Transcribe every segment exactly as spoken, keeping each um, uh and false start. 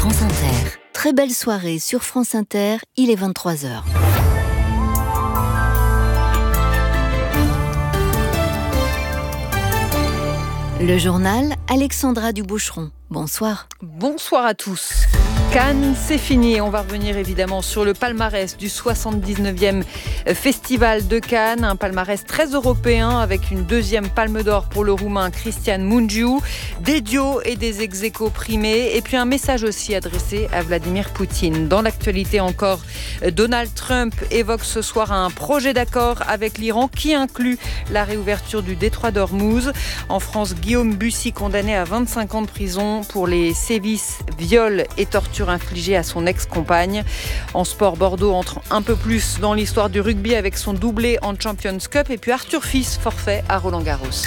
France Inter. Très belle soirée sur France Inter, il est vingt-trois heures. Le journal, Alexandra Duboucheron. Bonsoir. Bonsoir à tous. Cannes, c'est fini. On va revenir évidemment sur le palmarès du soixante-dix-neuvième Festival de Cannes. Un palmarès très européen avec une deuxième palme d'or pour le Roumain Cristian Mungiu, des duos et des ex-aequo primés. Et puis un message aussi adressé à Vladimir Poutine. Dans l'actualité encore, Donald Trump évoque ce soir un projet d'accord avec l'Iran qui inclut la réouverture du détroit d'Ormuz. En France, Guillaume Bussy condamné à vingt-cinq ans de prison pour les sévices, viols et tortures infligées à son ex-compagne. En sport, Bordeaux entre un peu plus dans l'histoire du rugby avec son doublé en Champions Cup. Et puis Arthur Fils, forfait à Roland-Garros.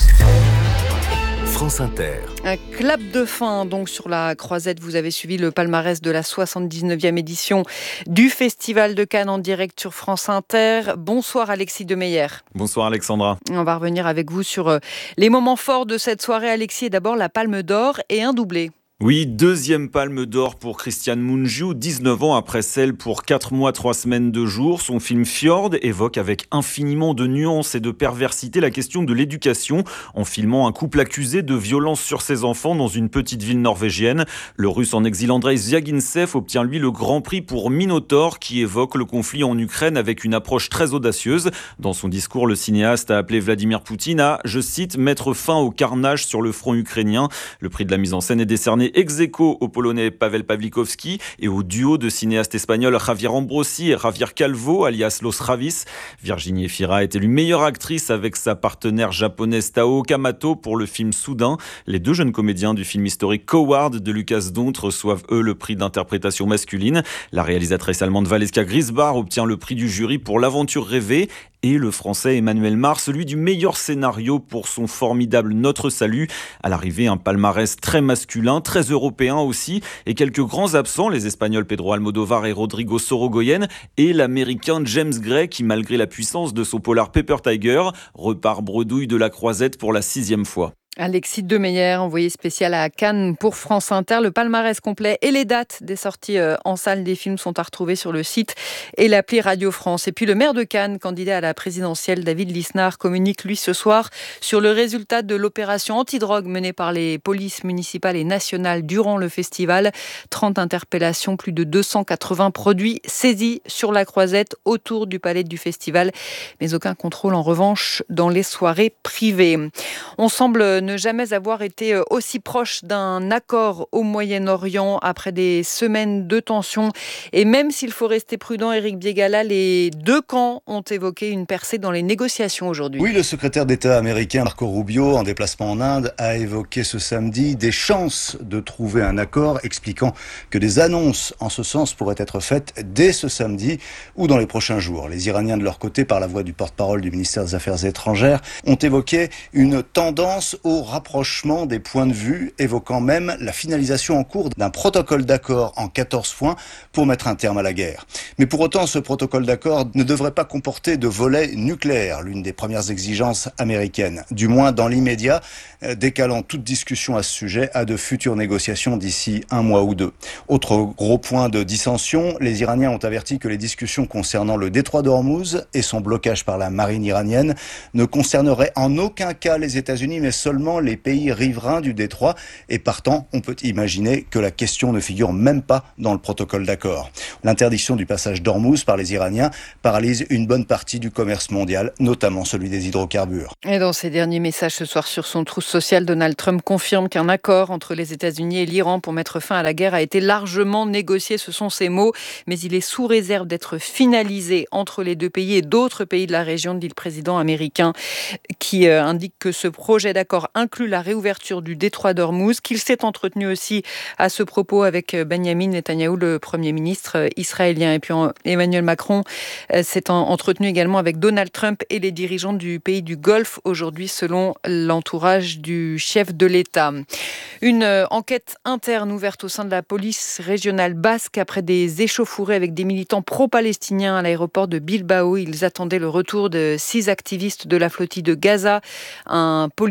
France Inter. Un clap de fin donc sur la croisette. Vous avez suivi le palmarès de la soixante-dix-neuvième édition du Festival de Cannes en direct sur France Inter. Bonsoir Alexis Demeyer. Bonsoir Alexandra. On va revenir avec vous sur les moments forts de cette soirée. Alexis, d'abord la Palme d'Or et un doublé. Oui, deuxième palme d'or pour Cristian Mungiu, dix-neuf ans après celle pour quatre mois, trois semaines, deux jours. Son film Fjord évoque avec infiniment de nuances et de perversité la question de l'éducation en filmant un couple accusé de violence sur ses enfants dans une petite ville norvégienne. Le russe en exil Andrei Zviagintsev obtient lui le grand prix pour Minotaur qui évoque le conflit en Ukraine avec une approche très audacieuse. Dans son discours, le cinéaste a appelé Vladimir Poutine à, je cite, mettre fin au carnage sur le front ukrainien. Le prix de la mise en scène est décerné ex-aequo au Polonais Pavel Pawlikowski et au duo de cinéastes espagnols Javier Ambrosi et Javier Calvo, alias Los Ravis. Virginie Efira est élue meilleure actrice avec sa partenaire japonaise Tao Kamato pour le film Soudain. Les deux jeunes comédiens du film historique Coward de Lucas Dont reçoivent eux le prix d'interprétation masculine. La réalisatrice allemande Valeska Grisbar obtient le prix du jury pour L'aventure rêvée. Et le français Emmanuel Mar, celui du meilleur scénario pour son formidable Notre Salut. À l'arrivée, un palmarès très masculin, très européen aussi, et quelques grands absents, les Espagnols Pedro Almodóvar et Rodrigo Sorogoyen, et l'Américain James Gray, qui malgré la puissance de son polar Paper Tiger, repart bredouille de la croisette pour la sixième fois. Alexis Demeyer, envoyé spécial à Cannes pour France Inter. Le palmarès complet et les dates des sorties en salle des films sont à retrouver sur le site et l'appli Radio France. Et puis le maire de Cannes, candidat à la présidentielle, David Lisnard, communique lui ce soir sur le résultat de l'opération antidrogue menée par les polices municipales et nationales durant le festival. trente interpellations, plus de deux cent quatre-vingts produits saisis sur la croisette autour du palais du festival. Mais aucun contrôle en revanche dans les soirées privées. On semble ne jamais avoir été aussi proche d'un accord au Moyen-Orient après des semaines de tensions. Et même s'il faut rester prudent, Éric Biégala, les deux camps ont évoqué une percée dans les négociations aujourd'hui. Oui, le secrétaire d'État américain Marco Rubio, en déplacement en Inde, a évoqué ce samedi des chances de trouver un accord, expliquant que des annonces en ce sens pourraient être faites dès ce samedi ou dans les prochains jours. Les Iraniens, de leur côté, par la voix du porte-parole du ministère des Affaires étrangères, ont évoqué une tendance au rapprochement des points de vue, évoquant même la finalisation en cours d'un protocole d'accord en quatorze points pour mettre un terme à la guerre. Mais pour autant, ce protocole d'accord ne devrait pas comporter de volet nucléaire, l'une des premières exigences américaines, du moins dans l'immédiat, décalant toute discussion à ce sujet à de futures négociations d'ici un mois ou deux. Autre gros point de dissension, les Iraniens ont averti que les discussions concernant le détroit d'Ormuz et son blocage par la marine iranienne ne concerneraient en aucun cas les États-Unis, mais seulement les pays riverains du détroit, et partant, on peut imaginer que la question ne figure même pas dans le protocole d'accord. L'interdiction du passage d'Ormuz par les Iraniens paralyse une bonne partie du commerce mondial, notamment celui des hydrocarbures. Et dans ses derniers messages ce soir sur son trousse sociale, Donald Trump confirme qu'un accord entre les États-Unis et l'Iran pour mettre fin à la guerre a été largement négocié, ce sont ses mots, mais il est sous réserve d'être finalisé entre les deux pays et d'autres pays de la région, dit le président américain, qui euh, indique que ce projet d'accord inclut la réouverture du détroit d'Ormuz, qu'il s'est entretenu aussi à ce propos avec Benyamin Netanyahou, le Premier ministre israélien. Et puis Emmanuel Macron s'est entretenu également avec Donald Trump et les dirigeants du pays du Golfe aujourd'hui, selon l'entourage du chef de l'État. Une enquête interne ouverte au sein de la police régionale basque après des échauffourées avec des militants pro-palestiniens à l'aéroport de Bilbao. Ils attendaient le retour de six activistes de la flottille de Gaza. Un policier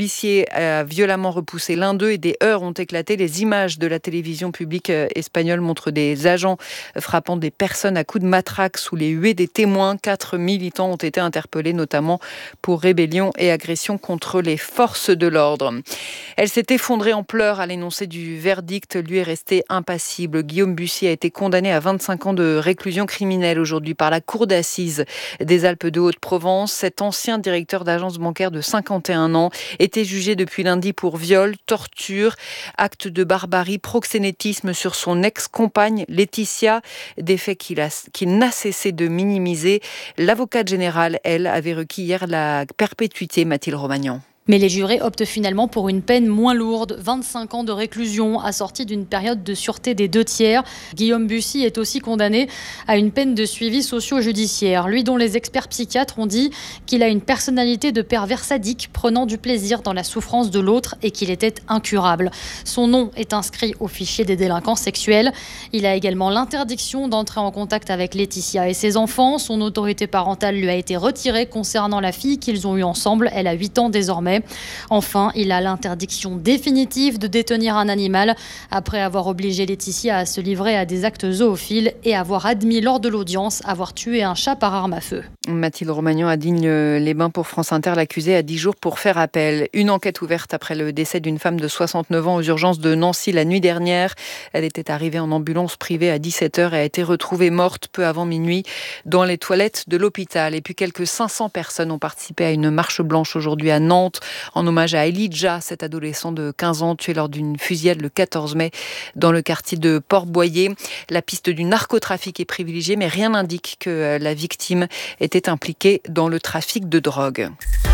policier a violemment repoussé l'un d'eux et des heurts ont éclaté. Les images de la télévision publique espagnole montrent des agents frappant des personnes à coups de matraque sous les huées des témoins. Quatre militants ont été interpellés, notamment pour rébellion et agression contre les forces de l'ordre. Elle s'est effondrée en pleurs à l'énoncé du verdict. Lui est resté impassible. Guillaume Bussy a été condamné à vingt-cinq ans de réclusion criminelle aujourd'hui par la cour d'assises des Alpes de Haute-Provence. Cet ancien directeur d'agence bancaire de cinquante et un ans était jugé depuis lundi pour viol, torture, acte de barbarie, proxénétisme sur son ex-compagne Laetitia, des faits qu'il, a, qu'il n'a cessé de minimiser. L'avocate générale, elle, avait requis hier la perpétuité, Mathilde Romagnan. Mais les jurés optent finalement pour une peine moins lourde, vingt-cinq ans de réclusion, assortie d'une période de sûreté des deux tiers. Guillaume Bussy est aussi condamné à une peine de suivi socio-judiciaire. Lui dont les experts psychiatres ont dit qu'il a une personnalité de pervers sadique, prenant du plaisir dans la souffrance de l'autre et qu'il était incurable. Son nom est inscrit au fichier des délinquants sexuels. Il a également l'interdiction d'entrer en contact avec Laetitia et ses enfants. Son autorité parentale lui a été retirée concernant la fille qu'ils ont eue ensemble. Elle a huit ans désormais. Enfin, il a l'interdiction définitive de détenir un animal après avoir obligé Laetitia à se livrer à des actes zoophiles et avoir admis lors de l'audience avoir tué un chat par arme à feu. Mathilde Romagnan à Digne-les-Bains pour France Inter, l'accusé a dix jours pour faire appel. Une enquête ouverte après le décès d'une femme de soixante-neuf ans aux urgences de Nancy la nuit dernière. Elle était arrivée en ambulance privée à dix-sept heures et a été retrouvée morte peu avant minuit dans les toilettes de l'hôpital. Et puis quelques cinq cents personnes ont participé à une marche blanche aujourd'hui à Nantes en hommage à Elijah, cet adolescent de quinze ans tué lors d'une fusillade le quatorze mai dans le quartier de Port-Boyer. La piste du narcotrafic est privilégiée, mais rien n'indique que la victime était impliquée dans le trafic de drogue.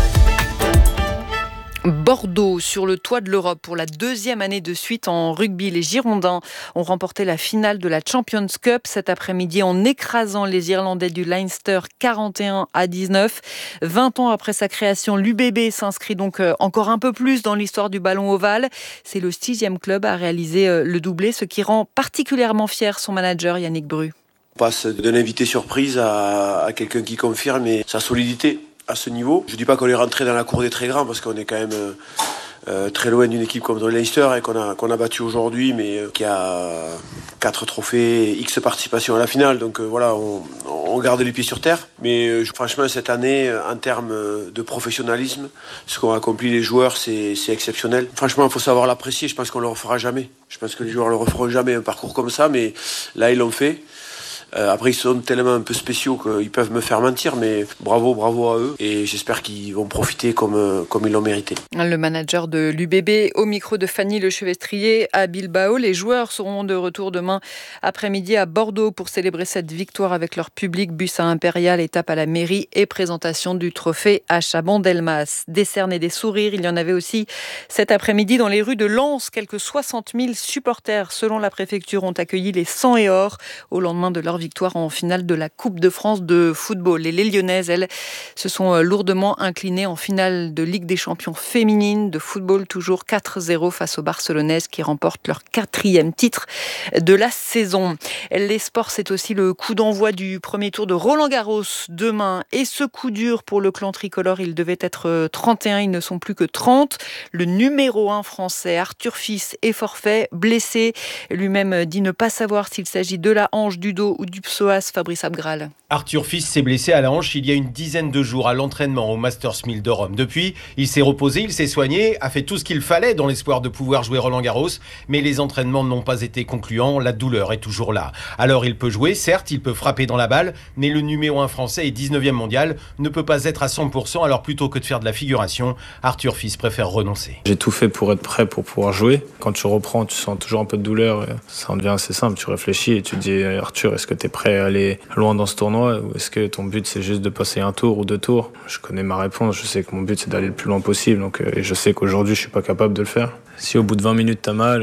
Bordeaux, sur le toit de l'Europe pour la deuxième année de suite en rugby. Les Girondins ont remporté la finale de la Champions Cup cet après-midi en écrasant les Irlandais du Leinster quarante et un à dix-neuf. vingt ans après sa création, l'U B B s'inscrit donc encore un peu plus dans l'histoire du ballon ovale. C'est le sixième club à réaliser le doublé, ce qui rend particulièrement fier son manager Yannick Bru. On passe d'un invité surprise à, à quelqu'un qui confirme et sa solidité à ce niveau. Je ne dis pas qu'on est rentré dans la cour des très grands parce qu'on est quand même euh, euh, très loin d'une équipe comme le Leinster et qu'on a, qu'on a battu aujourd'hui, mais euh, qui a quatre trophées, X participations à la finale. Donc euh, voilà, on, on garde les pieds sur terre. Mais euh, franchement, cette année, en termes de professionnalisme, ce qu'ont accompli les joueurs, c'est, c'est exceptionnel. Franchement, il faut savoir l'apprécier. Je pense qu'on ne le refera jamais. Je pense que les joueurs ne le referont jamais, un parcours comme ça, mais là, ils l'ont fait. Euh, après, ils sont tellement un peu spéciaux qu'ils peuvent me faire mentir, mais bravo, bravo à eux. Et j'espère qu'ils vont profiter comme, comme ils l'ont mérité. Le manager de l'U B B au micro de Fanny Lechevestrier à Bilbao. Les joueurs seront de retour demain après-midi à Bordeaux pour célébrer cette victoire avec leur public. Bus à Impérial, étape à la mairie et présentation du trophée à Chaban-Delmas. Décerner des sourires, il y en avait aussi cet après-midi dans les rues de Lens. Quelques soixante mille supporters, selon la préfecture, ont accueilli les sang et or au lendemain de leur victoire en finale de la Coupe de France de football. Et les Lyonnaises, elles, se sont lourdement inclinées en finale de Ligue des champions féminines de football, toujours quatre zéro face aux Barcelonaises qui remportent leur quatrième titre de la saison. Les sports, c'est aussi le coup d'envoi du premier tour de Roland-Garros demain. Et ce coup dur pour le clan tricolore, il devait être trente et un, ils ne sont plus que trente. Le numéro un français, Arthur Fils, est forfait, blessé. Lui-même dit ne pas savoir s'il s'agit de la hanche, du dos ou du psoas. Fabrice Abgral. Arthur Fils s'est blessé à la hanche il y a une dizaine de jours à l'entraînement au Masters mille de Rome. Depuis, il s'est reposé, il s'est soigné, a fait tout ce qu'il fallait dans l'espoir de pouvoir jouer Roland-Garros, mais les entraînements n'ont pas été concluants, la douleur est toujours là. Alors il peut jouer, certes, il peut frapper dans la balle, mais le numéro un français et dix-neuvième mondial ne peut pas être à cent pour cent, alors plutôt que de faire de la figuration, Arthur Fils préfère renoncer. J'ai tout fait pour être prêt pour pouvoir jouer. Quand tu reprends, tu sens toujours un peu de douleur, ça en devient assez simple, tu réfléchis et tu te dis Arthur, est-ce que tu es prêt à aller loin dans ce tournoi ou est-ce que ton but c'est juste de passer un tour ou deux tours? Je connais ma réponse, je sais que mon but c'est d'aller le plus loin possible donc, euh, et je sais qu'aujourd'hui je suis pas capable de le faire. Si au bout de vingt minutes t'as mal, euh,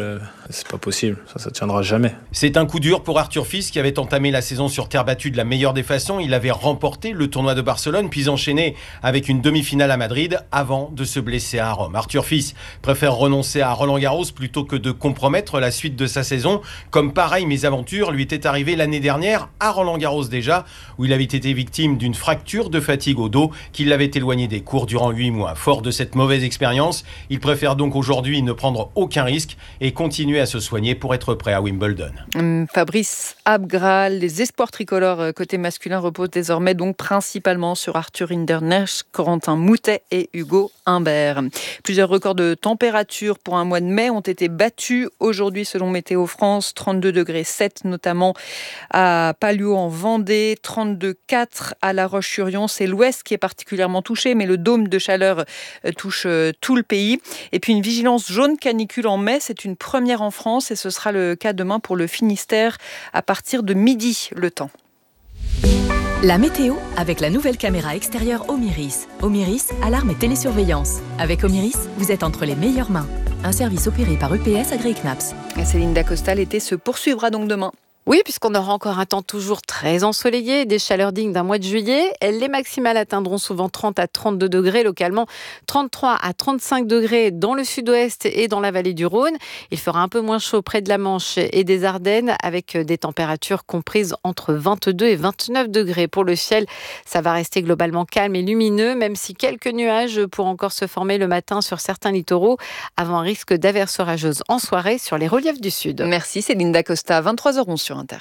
c'est pas possible, ça, ça tiendra jamais. C'est un coup dur pour Arthur Fils qui avait entamé la saison sur terre battue de la meilleure des façons. Il avait remporté le tournoi de Barcelone, puis enchaîné avec une demi-finale à Madrid avant de se blesser à Rome. Arthur Fils préfère renoncer à Roland-Garros plutôt que de compromettre la suite de sa saison. Comme pareille mésaventure lui était arrivée l'année dernière à Roland-Garros déjà, où il avait été victime d'une fracture de fatigue au dos qui l'avait éloigné des cours durant huit mois. Fort de cette mauvaise expérience, il préfère donc aujourd'hui ne prendre aucun risque et continuer à se soigner pour être prêt à Wimbledon. Fabrice Abgral, les espoirs tricolores côté masculin reposent désormais donc principalement sur Arthur Hinderknecht, Corentin Moutet et Hugo Humbert. Plusieurs records de température pour un mois de mai ont été battus aujourd'hui selon Météo France, trente-deux degrés sept notamment à Palluau en Vendée, trente-deux virgule quatre à La Roche-sur-Yon. C'est l'ouest qui est particulièrement touché, mais le dôme de chaleur touche tout le pays. Et puis une vigilance jaune canicule en mai, c'est une première en France et ce sera le cas demain pour le Finistère à partir de midi le temps. La météo avec la nouvelle caméra extérieure Omiris. Omiris, alarme et télésurveillance. Avec Omiris, vous êtes entre les meilleures mains. Un service opéré par U P S AgriKnaps. Céline Dacosta, l'été se poursuivra donc demain. Oui, puisqu'on aura encore un temps toujours très ensoleillé, des chaleurs dignes d'un mois de juillet. Les maximales atteindront souvent trente à trente-deux degrés, localement trente-trois à trente-cinq degrés dans le sud-ouest et dans la vallée du Rhône. Il fera un peu moins chaud près de la Manche et des Ardennes, avec des températures comprises entre vingt-deux et vingt-neuf degrés. Pour le ciel, ça va rester globalement calme et lumineux, même si quelques nuages pourront encore se former le matin sur certains littoraux, avant un risque d'averses orageuses en soirée sur les reliefs du sud. Merci Céline Dacosta, vingt-trois heures onze sur Inter.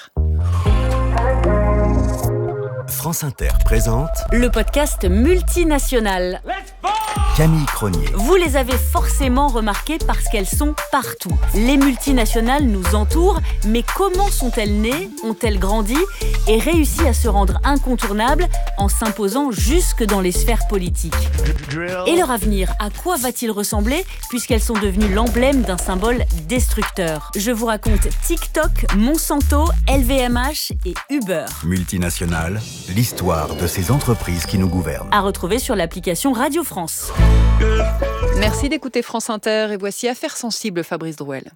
France Inter présente le podcast multinational. Camille Cronier. Vous les avez forcément remarquées parce qu'elles sont partout. Les multinationales nous entourent, mais comment sont-elles nées, ont-elles grandi et réussi à se rendre incontournables en s'imposant jusque dans les sphères politiques ? Et leur avenir, à quoi va-t-il ressembler puisqu'elles sont devenues l'emblème d'un symbole destructeur ? Je vous raconte TikTok, Monsanto, L V M H et Uber. Multinationales, l'histoire de ces entreprises qui nous gouvernent. À retrouver sur l'application Radio France. Merci d'écouter France Inter et voici Affaires sensibles, Fabrice Drouel.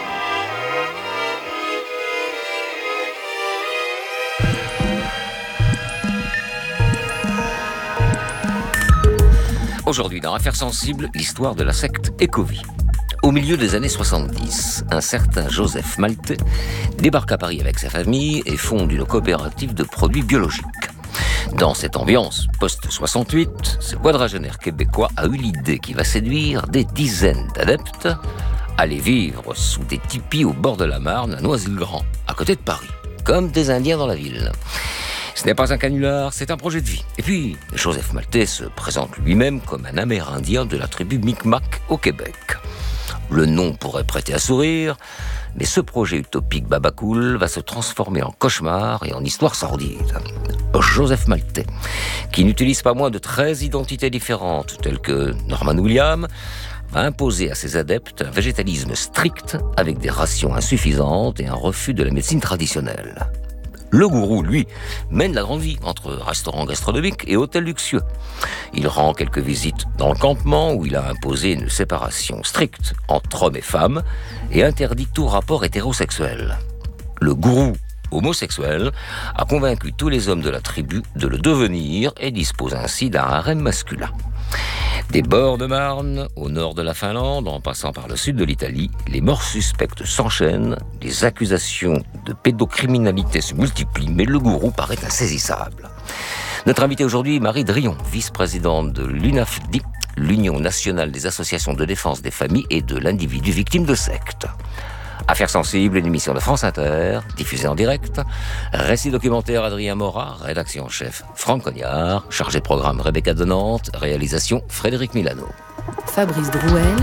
Aujourd'hui, dans Affaires sensibles, l'histoire de la secte Ecovie. Au milieu des années soixante-dix, un certain Joseph Maltais débarque à Paris avec sa famille et fonde une coopérative de produits biologiques. Dans cette ambiance post-soixante-huit, ce quadragénaire québécois a eu l'idée qui va séduire des dizaines d'adeptes à aller vivre sous des tipis au bord de la Marne à Noisy-le-Grand, à côté de Paris, comme des Indiens dans la ville. Ce n'est pas un canular, c'est un projet de vie. Et puis, Joseph Maltais se présente lui-même comme un Amérindien de la tribu Micmac au Québec. Le nom pourrait prêter à sourire, mais ce projet utopique babacool va se transformer en cauchemar et en histoire sordide. Joseph Maltais, qui n'utilise pas moins de treize identités différentes, telles que Norman Williams, va imposer à ses adeptes un végétalisme strict avec des rations insuffisantes et un refus de la médecine traditionnelle. Le gourou, lui, mène la grande vie entre restaurants gastronomiques et hôtels luxueux. Il rend quelques visites dans le campement où il a imposé une séparation stricte entre hommes et femmes et interdit tout rapport hétérosexuel. Le gourou homosexuel a convaincu tous les hommes de la tribu de le devenir et dispose ainsi d'un harem masculin. Des bords de Marne, au nord de la Finlande, en passant par le sud de l'Italie, les morts suspectes s'enchaînent, les accusations de pédocriminalité se multiplient, mais le gourou paraît insaisissable. Notre invitée aujourd'hui, Marie Drion, vice-présidente de l'U N A F D I, l'Union nationale des associations de défense des familles et de l'individu victime de secte. Affaires sensibles, une émission de France Inter, diffusée en direct. Récit documentaire Adrien Morat, rédaction en chef Franck Cognard, chargé de programme Rebecca de Nantes, réalisation Frédéric Milano. Fabrice Drouel,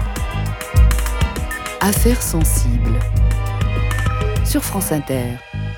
Affaires sensibles, sur France Inter.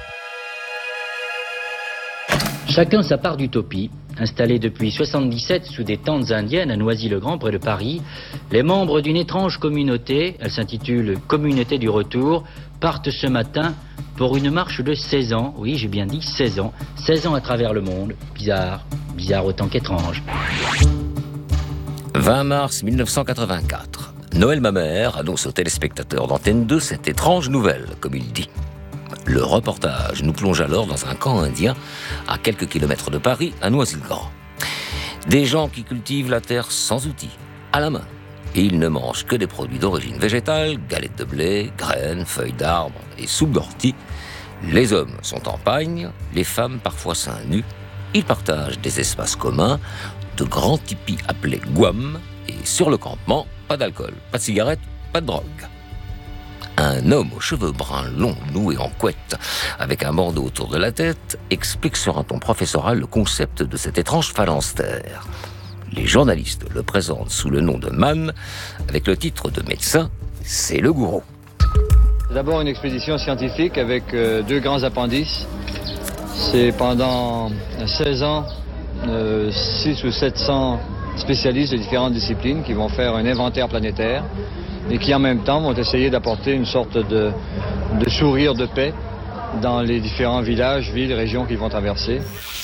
Chacun sa part d'utopie. Installés depuis soixante-dix-sept sous des tentes indiennes à Noisy-le-Grand près de Paris, les membres d'une étrange communauté, elle s'intitule Communauté du Retour, partent ce matin pour une marche de seize ans, oui j'ai bien dit seize ans, seize ans à travers le monde, bizarre, bizarre autant qu'étrange. vingt mars mille neuf cent quatre-vingt-quatre, Noël Mamère annonce aux téléspectateurs d'Antenne deux cette étrange nouvelle, comme il dit. Le reportage nous plonge alors dans un camp indien à quelques kilomètres de Paris, à Noisy-le-Grand. Des gens qui cultivent la terre sans outils, à la main. Et ils ne mangent que des produits d'origine végétale, galettes de blé, graines, feuilles d'arbres et soupes d'ortie. Les hommes sont en pagne, les femmes parfois seins nus. Ils partagent des espaces communs, de grands tipis appelés guam, et sur le campement, pas d'alcool, pas de cigarettes, pas de drogue. Un homme aux cheveux bruns longs, noués en couette, avec un bandeau autour de la tête, explique sur un ton professoral le concept de cette étrange phalanstère. Les journalistes le présentent sous le nom de Man, avec le titre de médecin, c'est le gourou. C'est d'abord une expédition scientifique avec euh, deux grands appendices. C'est pendant seize ans, euh, six ou sept cents spécialistes de différentes disciplines qui vont faire un inventaire planétaire et qui en même temps vont essayer d'apporter une sorte de, de sourire de paix dans les différents villages, villes, régions qu'ils vont traverser.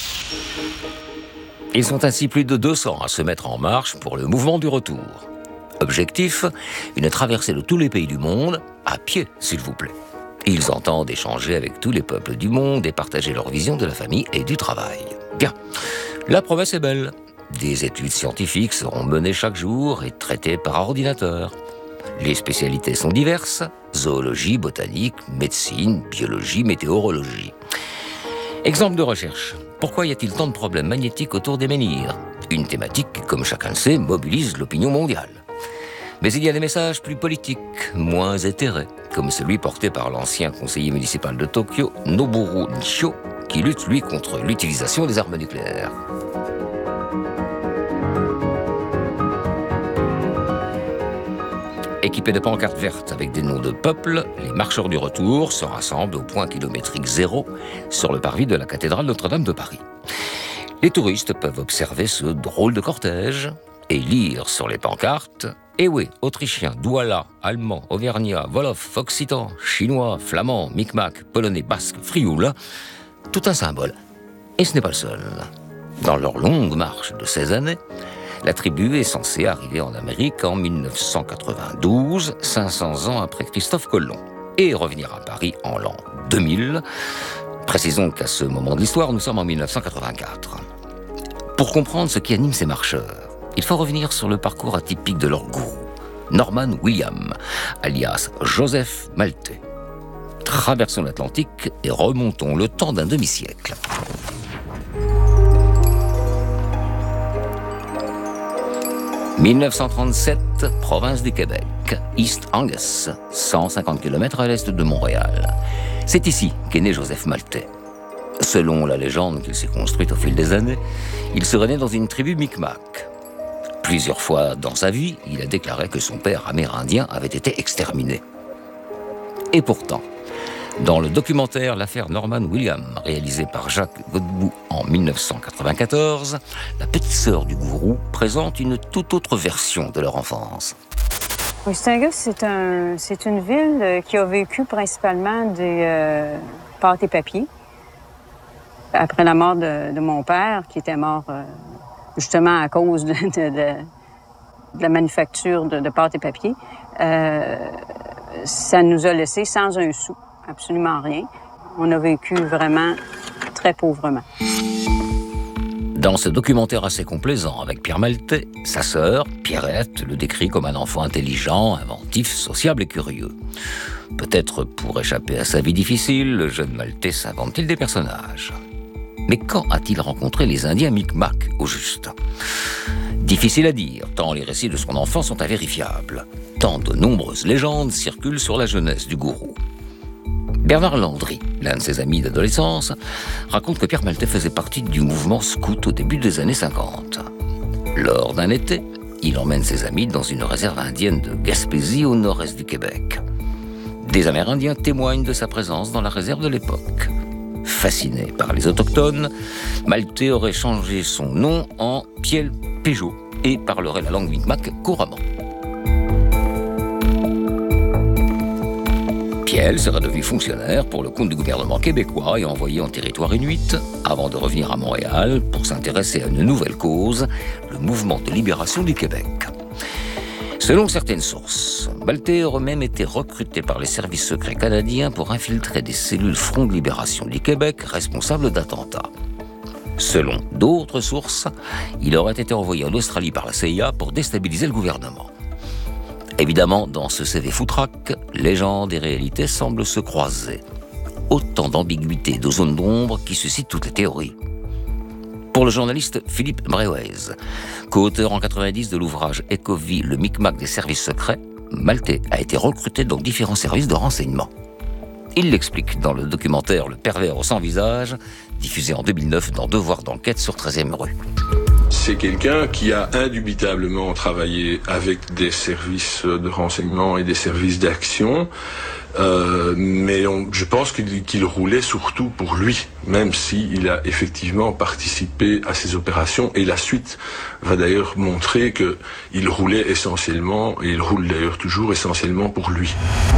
Ils sont ainsi plus de deux cents à se mettre en marche pour le mouvement du retour. Objectif, une traversée de tous les pays du monde, à pied s'il vous plaît. Ils entendent échanger avec tous les peuples du monde et partager leur vision de la famille et du travail. Bien, la promesse est belle. Des études scientifiques seront menées chaque jour et traitées par ordinateur. Les spécialités sont diverses, zoologie, botanique, médecine, biologie, météorologie. Exemple de recherche. Pourquoi y a-t-il tant de problèmes magnétiques autour des menhirs ? Une thématique qui, comme chacun le sait, mobilise l'opinion mondiale. Mais il y a des messages plus politiques, moins éthérés, comme celui porté par l'ancien conseiller municipal de Tokyo, Noboru Nishio, qui lutte, lui, contre l'utilisation des armes nucléaires. Équipés de pancartes vertes avec des noms de peuples, les marcheurs du retour se rassemblent au point kilométrique zéro sur le parvis de la cathédrale Notre-Dame de Paris. Les touristes peuvent observer ce drôle de cortège et lire sur les pancartes « Ewe, autrichien, douala, allemand, auvergnat, wolof, occitan, chinois, flamand, micmac, polonais, basque, frioul », tout un symbole. Et ce n'est pas le seul. Dans leur longue marche de seize années, la tribu est censée arriver en Amérique en mille neuf cent quatre-vingt-douze, cinq cents ans après Christophe Colomb, et revenir à Paris en l'an deux mille. Précisons qu'à ce moment de l'histoire, nous sommes en mille neuf cent quatre-vingt-quatre. Pour comprendre ce qui anime ces marcheurs, il faut revenir sur le parcours atypique de leur gourou, Norman William, alias Joseph Maltais. Traversons l'Atlantique et remontons le temps d'un demi-siècle. mille neuf cent trente-sept, province du Québec, East Angus, cent cinquante kilomètres à l'est de Montréal. C'est ici qu'est né Joseph Maltais. Selon la légende qu'il s'est construite au fil des années, il serait né dans une tribu Micmac. Plusieurs fois dans sa vie, il a déclaré que son père amérindien avait été exterminé. Et pourtant, dans le documentaire L'affaire Norman William, réalisé par Jacques Godbout en mille neuf cent quatre-vingt-quatorze, la petite sœur du gourou présente une toute autre version de leur enfance. East Angus, c'est un, c'est une ville qui a vécu principalement des euh, pâtes et papiers. Après la mort de, de mon père, qui était mort euh, justement à cause de, de, de, de la manufacture de, de pâtes et papiers, euh, ça nous a laissé sans un sou. Absolument rien. On a vécu vraiment très pauvrement. Dans ce documentaire assez complaisant avec Pierre Maltais, sa sœur, Pierrette, le décrit comme un enfant intelligent, inventif, sociable et curieux. Peut-être pour échapper à sa vie difficile, le jeune Maltais s'invente-t-il des personnages. Mais quand a-t-il rencontré les Indiens Micmac, au juste ? Difficile à dire, tant les récits de son enfance sont invérifiables. Tant de nombreuses légendes circulent sur la jeunesse du gourou. Bernard Landry, l'un de ses amis d'adolescence, raconte que Pierre Maltais faisait partie du mouvement scout au début des années cinquante. Lors d'un été, il emmène ses amis dans une réserve indienne de Gaspésie au nord-est du Québec. Des Amérindiens témoignent de sa présence dans la réserve de l'époque. Fasciné par les autochtones, Maltais aurait changé son nom en Piel Péjo et parlerait la langue Micmac couramment. Piel serait devenu fonctionnaire pour le compte du gouvernement québécois et envoyé en territoire inuit avant de revenir à Montréal pour s'intéresser à une nouvelle cause, le mouvement de libération du Québec. Selon certaines sources, Maltais aurait même été recruté par les services secrets canadiens pour infiltrer des cellules Front de Libération du Québec responsables d'attentats. Selon d'autres sources, il aurait été envoyé en Australie par la C I A pour déstabiliser le gouvernement. Évidemment, dans ce C V foutraque, légende et réalité semblent se croiser. Autant d'ambiguïté et de zones d'ombre qui suscitent toutes les théories. Pour le journaliste Philippe Breuez, co-auteur en quatre-vingt-dix de l'ouvrage Ecovie, le micmac des services secrets, Maltais a été recruté dans différents services de renseignement. Il l'explique dans le documentaire Le pervers au sans visage, diffusé en deux mille neuf dans Devoir d'enquête sur treizième rue. C'est quelqu'un qui a indubitablement travaillé avec des services de renseignement et des services d'action, euh, mais on, je pense qu'il, qu'il roulait surtout pour lui, même s'il a effectivement participé à ces opérations, et la suite va d'ailleurs montrer qu'il roulait essentiellement, et il roule d'ailleurs toujours essentiellement pour lui.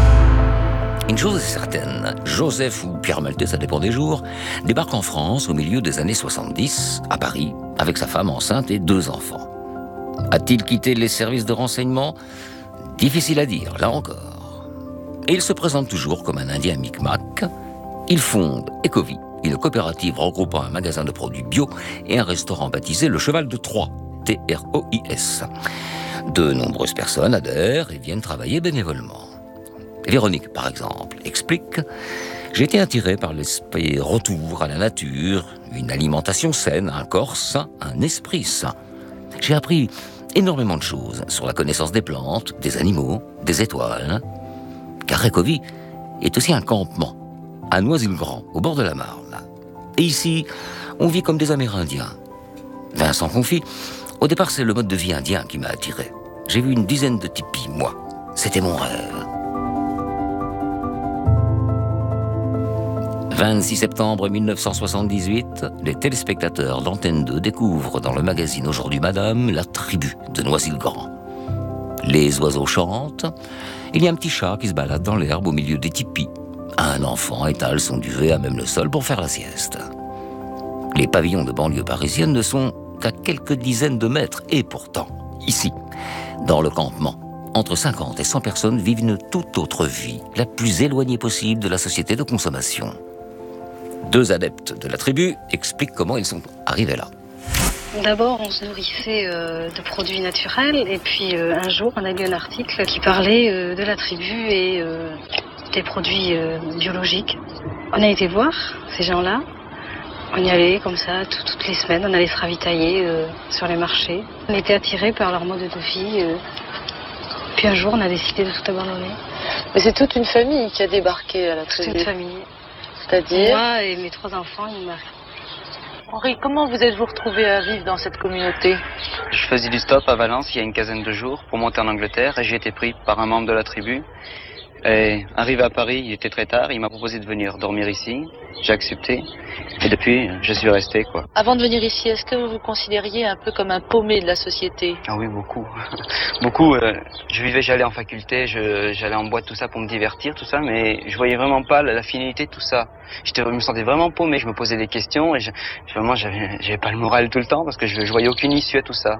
Une chose est certaine, Joseph ou Pierre Maltais, ça dépend des jours, débarque en France au milieu des années soixante-dix, à Paris, avec sa femme enceinte et deux enfants. A-t-il quitté les services de renseignement ? Difficile à dire, là encore. Et il se présente toujours comme un Indien micmac. Il fonde Ecovie, une coopérative regroupant un magasin de produits bio et un restaurant baptisé Le Cheval de Troie, T R O I S. De nombreuses personnes adhèrent et viennent travailler bénévolement. Véronique, par exemple, explique « J'ai été attiré par l'esprit retour à la nature, une alimentation saine, un corps sain, un esprit sain. J'ai appris énormément de choses sur la connaissance des plantes, des animaux, des étoiles. Car Ecovie est aussi un campement, à Noisy-le-Grand, au bord de la Marne. Et ici, on vit comme des Amérindiens. Vincent confie « Au départ, c'est le mode de vie indien qui m'a attiré. J'ai vu une dizaine de tipis, moi. C'était mon rêve. » vingt-six septembre mille neuf cent soixante-dix-huit, les téléspectateurs d'Antenne deux découvrent dans le magazine Aujourd'hui Madame la tribu de Noisy-le-Grand. Les oiseaux chantent, il y a un petit chat qui se balade dans l'herbe au milieu des tipis. Un enfant étale son duvet à même le sol pour faire la sieste. Les pavillons de banlieue parisienne ne sont qu'à quelques dizaines de mètres, et pourtant, ici, dans le campement, entre cinquante et cent personnes vivent une toute autre vie, la plus éloignée possible de la société de consommation. Deux adeptes de la tribu expliquent comment ils sont arrivés là. D'abord, on se nourrissait euh, de produits naturels, et puis euh, un jour, on a lu un article qui parlait euh, de la tribu et euh, des produits euh, biologiques. On a été voir ces gens-là. On y allait comme ça tout, toutes les semaines, on allait se ravitailler euh, sur les marchés. On était attirés par leur mode de vie. Euh, puis un jour, on a décidé de tout abandonner. Mais c'est toute une famille qui a débarqué à la tribu. Toute une famille. C'est-à-dire ? Moi et mes trois enfants et mon mari. Henri, comment vous êtes-vous retrouvé à vivre dans cette communauté ? Je faisais du stop à Valence il y a une quinzaine de jours pour monter en Angleterre et j'ai été pris par un membre de la tribu. Et arrivé à Paris, il était très tard, il m'a proposé de venir dormir ici. J'ai accepté et depuis, je suis resté, quoi. Avant de venir ici, est-ce que vous vous considériez un peu comme un paumé de la société ? Ah oui, beaucoup. beaucoup. Euh, je vivais, j'allais en faculté, je, j'allais en boîte, tout ça pour me divertir, tout ça, mais je voyais vraiment pas la, la finalité de tout ça. J'étais, je me sentais vraiment paumé, je me posais des questions et je, vraiment, j'avais, j'avais pas le moral tout le temps parce que je, je voyais aucune issue à tout ça.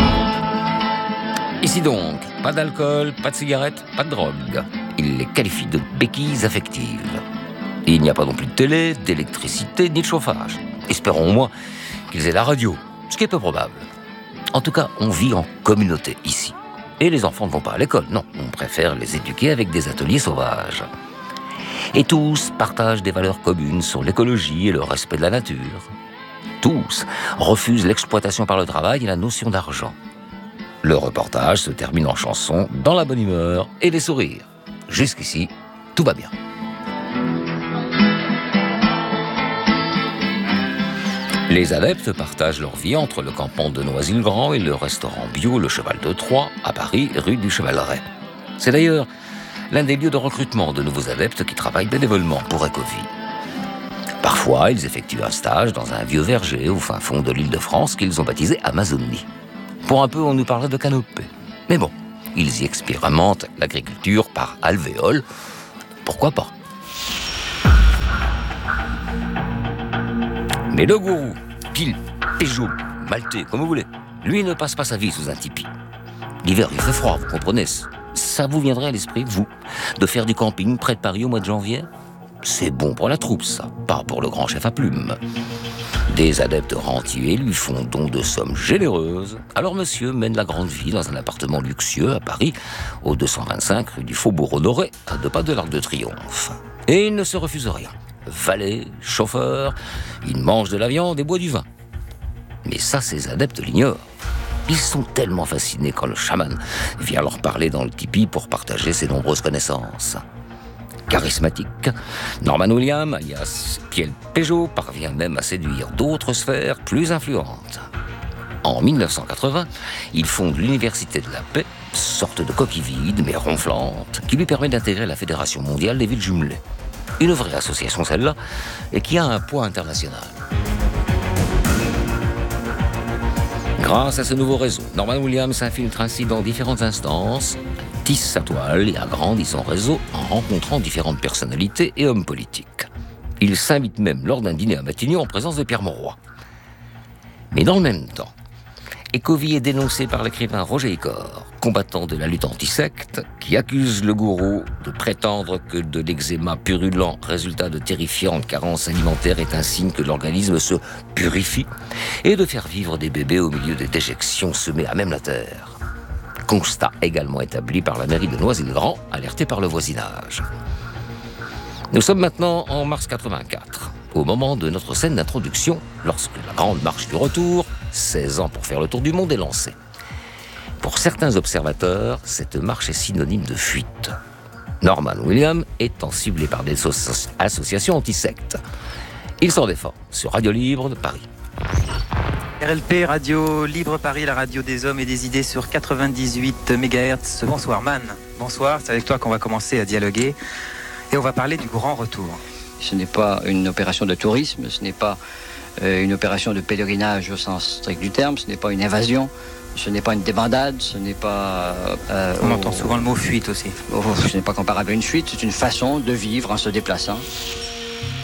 Ici donc, pas d'alcool, pas de cigarettes, pas de drogue. Il les qualifie de béquilles affectives. Et il n'y a pas non plus de télé, d'électricité, ni de chauffage. Espérons au moins qu'ils aient la radio, ce qui est peu probable. En tout cas, on vit en communauté ici. Et les enfants ne vont pas à l'école, non. On préfère les éduquer avec des ateliers sauvages. Et tous partagent des valeurs communes sur l'écologie et le respect de la nature. Tous refusent l'exploitation par le travail et la notion d'argent. Le reportage se termine en chanson, dans la bonne humeur et les sourires. Jusqu'ici, tout va bien. Les adeptes partagent leur vie entre le campement de Noisy-le-Grand et le restaurant bio Le Cheval de Troie, à Paris, rue du Chevaleret. C'est d'ailleurs l'un des lieux de recrutement de nouveaux adeptes qui travaillent bénévolement pour Ecovie. Parfois, ils effectuent un stage dans un vieux verger au fin fond de l'Île-de-France qu'ils ont baptisé Amazonie. Pour un peu, on nous parlait de canopée. Mais bon, ils y expérimentent l'agriculture par alvéole. Pourquoi pas ? Mais le gourou, Pile, Peugeot, Maltais, comme vous voulez, lui ne passe pas sa vie sous un tipi. L'hiver, il fait froid, vous comprenez. Ça vous viendrait à l'esprit, vous, de faire du camping près de Paris au mois de janvier? C'est bon pour la troupe, ça, pas pour le grand chef à plumes. Des adeptes rentiers lui font don de sommes généreuses. Alors monsieur mène la grande vie dans un appartement luxueux à Paris, au deux cent vingt-cinq rue du Faubourg-Honoré, à deux pas de l'Arc de Triomphe. Et il ne se refuse rien. Valet, chauffeur, il mange de la viande et boit du vin. Mais ça, ces adeptes l'ignorent. Ils sont tellement fascinés quand le chaman vient leur parler dans le tipi pour partager ses nombreuses connaissances. Charismatique, Norman Williams, alias Pierre Peugeot, parvient même à séduire d'autres sphères plus influentes. En mille neuf cent quatre-vingts, il fonde l'Université de la Paix, sorte de coquille vide mais ronflante, qui lui permet d'intégrer la Fédération mondiale des villes jumelées. Une vraie association celle-là, et qui a un poids international. Grâce à ce nouveau réseau, Norman Williams s'infiltre ainsi dans différentes instances, tisse sa toile et agrandit son réseau en rencontrant différentes personnalités et hommes politiques. Il s'invite même lors d'un dîner à Matignon en présence de Pierre Mauroy. Mais dans le même temps, Ecovy est dénoncé par l'écrivain Roger Icor, combattant de la lutte anti-secte, qui accuse le gourou de prétendre que de l'eczéma purulent, résultat de terrifiantes carences alimentaires, est un signe que l'organisme se purifie, et de faire vivre des bébés au milieu des déjections semées à même la terre. Constat également établi par la mairie de Noisy-le-Grand, alertée par le voisinage. Nous sommes maintenant en mars quatre-vingt-quatre, au moment de notre scène d'introduction, lorsque la grande marche du retour, seize ans pour faire le tour du monde, est lancée. Pour certains observateurs, cette marche est synonyme de fuite. Norman Williams étant ciblé par des asso- associations anti-sectes. Il s'en défend sur Radio Libre de Paris. R L P, Radio Libre Paris, la radio des hommes et des idées sur quatre-vingt-dix-huit mégahertz. Bonsoir Man. Bonsoir, c'est avec toi qu'on va commencer à dialoguer. Et on va parler du grand retour. Ce n'est pas une opération de tourisme, ce n'est pas euh, une opération de pèlerinage au sens strict du terme, ce n'est pas une invasion, ce n'est pas une débandade, ce n'est pas... Euh, on oh, entend souvent le mot fuite aussi. Oh, ce n'est pas comparable à une fuite, c'est une façon de vivre en se déplaçant.